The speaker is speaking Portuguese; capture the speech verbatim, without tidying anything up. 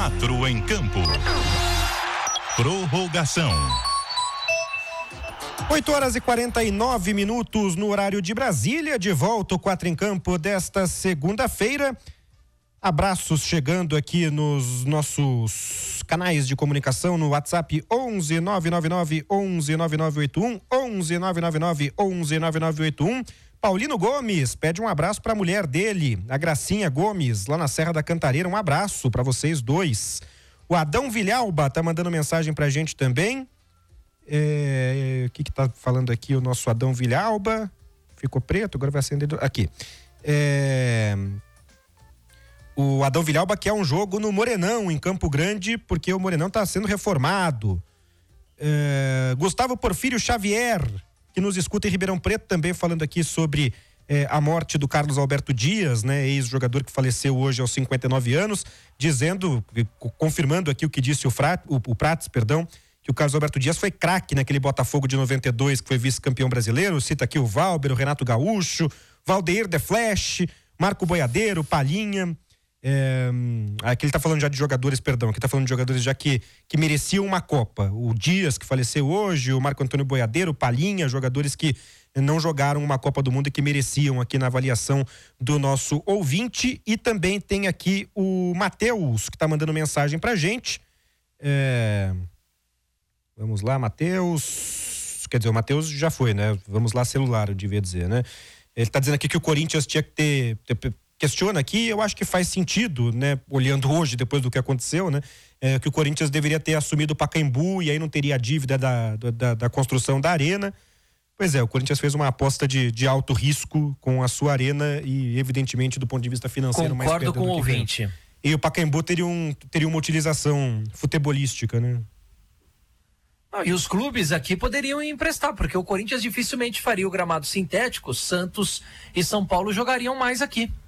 Quatro em campo. Prorrogação. oito horas e quarenta e nove minutos no horário de Brasília. De volta o Quatro em Campo desta segunda-feira. Abraços chegando aqui nos nossos canais de comunicação no WhatsApp onze nove nove nove onze nove nove oito um, onze nove nove nove onze nove nove oito um. Paulino Gomes pede um abraço para a mulher dele, a Gracinha Gomes, lá na Serra da Cantareira. Um abraço para vocês dois. O Adão Vilhalba tá mandando mensagem pra gente também. É, o que que tá falando aqui o nosso Adão Vilhalba? Ficou preto, agora vai acender. Aqui. É... O Adão Vilhalba quer um jogo no Morenão, em Campo Grande, porque o Morenão tá sendo reformado. É... Gustavo Porfírio Xavier, que nos escuta em Ribeirão Preto, também falando aqui sobre é, a morte do Carlos Alberto Dias, né, ex-jogador que faleceu hoje aos cinquenta e nove anos, dizendo, confirmando aqui o que disse o, Fra, o, o Prates, perdão, que o Carlos Alberto Dias foi craque naquele Botafogo de noventa e dois, que foi vice-campeão brasileiro. Cita aqui o Valber, o Renato Gaúcho, Valdeir The Flash, Marco Boiadeiro, Palhinha. É, aqui ele tá falando já de jogadores, perdão, aqui tá falando de jogadores já que, que mereciam uma Copa. O Dias, que faleceu hoje, o Marco Antônio Boiadeiro, o Palhinha, jogadores que não jogaram uma Copa do Mundo e que mereciam aqui na avaliação do nosso ouvinte. E também tem aqui o Matheus, que tá mandando mensagem pra gente. É... Vamos lá, Matheus. Quer dizer, o Matheus já foi, né? Vamos lá, celular, eu devia dizer, né? Ele tá dizendo aqui que o Corinthians tinha que ter... ter questiona aqui, eu acho que faz sentido, né? Olhando hoje, depois do que aconteceu, né? É, que o Corinthians deveria ter assumido o Pacaembu e aí não teria a dívida da, da, da construção da arena. Pois é, o Corinthians fez uma aposta de, de alto risco com a sua arena e, evidentemente, do ponto de vista financeiro, mais Concordo com o ouvinte. Ganha. E o Pacaembu teria, um, teria uma utilização futebolística, né? Ah, e os clubes aqui poderiam emprestar, porque o Corinthians dificilmente faria o gramado sintético. Santos e São Paulo jogariam mais aqui.